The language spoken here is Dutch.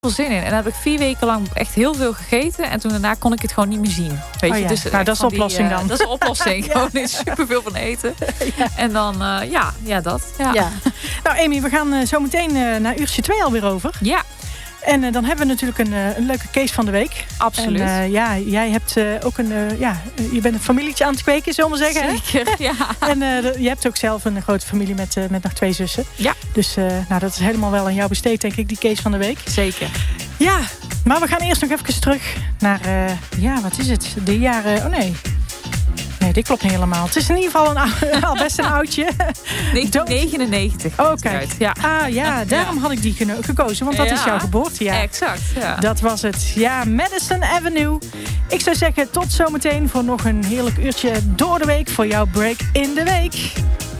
zin in. En daar heb ik 4 weken lang echt heel veel gegeten. En toen daarna kon ik het gewoon niet meer zien. Weet je? Dus nou, dat is de oplossing dan. Dat is de oplossing. Gewoon niet superveel van eten. Ja. En dan, dat. Ja. Nou, Amy, we gaan zo meteen naar uurtje 2 alweer over. Ja. En dan hebben we natuurlijk een leuke case van de week. Absoluut. En jij hebt ook je bent een familietje aan het kweken, zullen we zeggen. Zeker, ja. En je hebt ook zelf een grote familie met nog 2 zussen. Ja. Dus dat is helemaal wel aan jou besteed, denk ik, die case van de week. Zeker. Ja, maar we gaan eerst nog even terug naar, wat is het? De jaren, Nee, dit klopt niet helemaal. Het is in ieder geval al best een oudje. 1999. Oh, kijk. Ja. Daarom had ik die gekozen. Want dat is jouw geboortejaar. Exact, ja. Dat was het. Ja, Madison Avenue. Ik zou zeggen, tot zometeen voor nog een heerlijk uurtje door de week. Voor jouw break in de week.